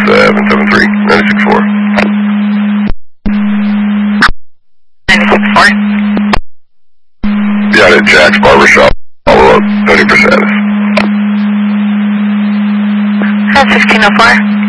773, 96.4. 96.4. Got it, Jack's Barbershop. Follow up, 30%. 1504.